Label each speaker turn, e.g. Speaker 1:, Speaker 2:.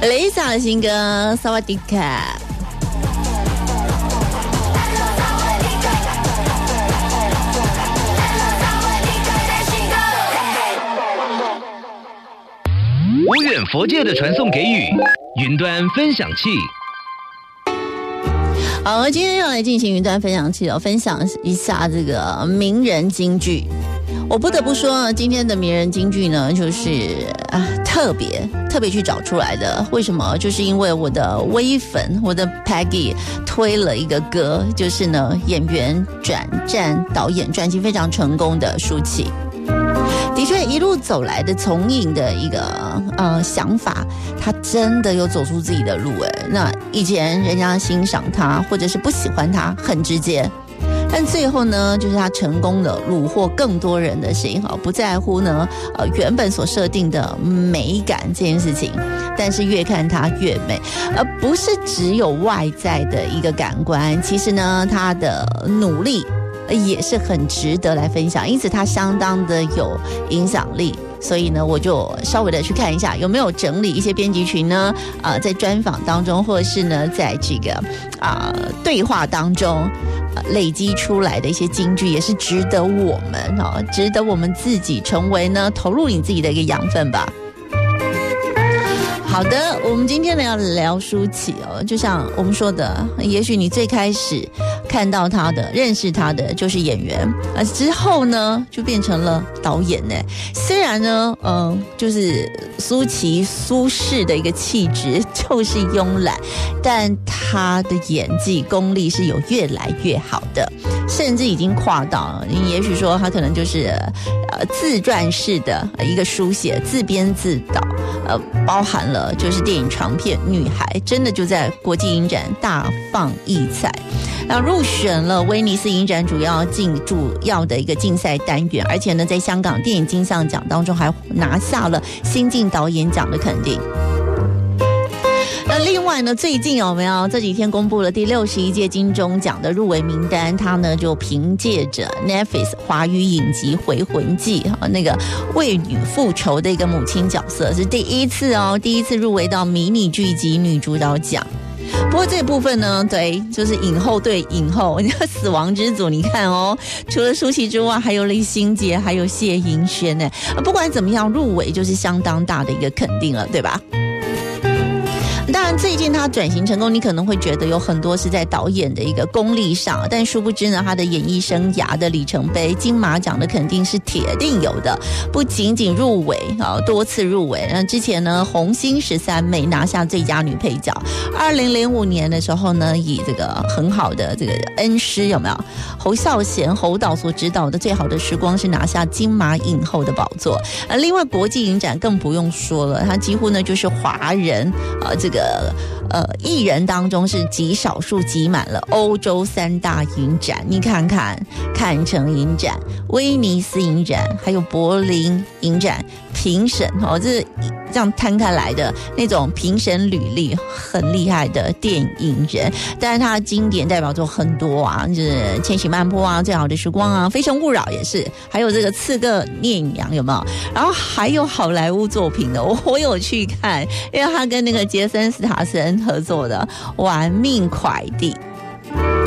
Speaker 1: Lisa 的新歌《萨瓦迪卡》。
Speaker 2: 无远佛界的传送给予，云端分享器。
Speaker 1: 好，今天要来进行云端分享器哦，分享一下这个名人金句。我不得不说，今天的名人金句呢，就是特别去找出来的。为什么？就是因为我的微粉，我的 Peggy 推了一个歌，就是呢演员转战导演传记非常成功的舒淇。的确，一路走来的从影的一个想法，他真的有走出自己的路哎。那以前人家欣赏他或者是不喜欢他，很直接。但最后呢，就是他成功的虏获更多人的心，不在乎呢原本所设定的美感这件事情，但是越看他越美，而不是只有外在的一个感官。其实呢，他的努力也是很值得来分享，因此他相当的有影响力。所以呢，我就稍微的去看一下有没有整理一些编辑群呢，在专访当中，或者是呢，在这个对话当中，累积出来的一些金句，也是值得我们值得我们自己成为呢投入你自己的一个养分吧。好的，我们今天呢要聊舒淇哦，就像我们说的，也许你最开始看到他的、认识他的就是演员，之后呢就变成了导演呢。虽然呢，就是舒适的一个气质就是慵懒，但他的演技功力是有越来越好的，甚至已经跨到你也许说他可能就是自传式的一个书写，自编自导，包含了就是电影长片《女孩》，真的就在国际影展大放异彩。入选了威尼斯影展主要的一个竞赛单元，而且呢，在香港电影金像奖当中还拿下了新晋导演奖的肯定。那另外呢，最近有没有这几天公布了第61届金钟奖的入围名单？他呢就凭借着 Netflix 华语影集《回魂记》那个为女复仇的一个母亲角色，是第一次入围到迷你剧集女主角奖。不过这部分呢，对，就是影后对影后，死亡之组，你看哦，除了舒淇之外，还有李心洁，还有谢盈萱呢。不管怎么样，入围就是相当大的一个肯定了，对吧？当然最近他转型成功，你可能会觉得有很多是在导演的一个功力上，但殊不知呢，他的演艺生涯的里程碑，金马奖的肯定是铁定有的，不仅仅入围多次入围。之前呢，红星13妹拿下最佳女配角，2005年的时候呢，以这个很好的这个恩师有没有侯孝贤侯导所指导的《最好的时光》是拿下金马影后的宝座。另外国际影展更不用说了，他几乎呢就是华人这个艺人当中是极少数挤满了欧洲3大影展。你看看坎城影展、威尼斯影展，还有柏林影展评审这样摊开来的那种评审履历很厉害的电影人。但是他的经典代表作很多啊，就是《千禧慢坡》啊，《最好的时光》啊，《非诚勿扰》也是，还有这个《刺客聂阳》有没有？然后还有好莱坞作品的，我有去看，因为他跟那个杰森·斯塔森合作的《玩命快递》。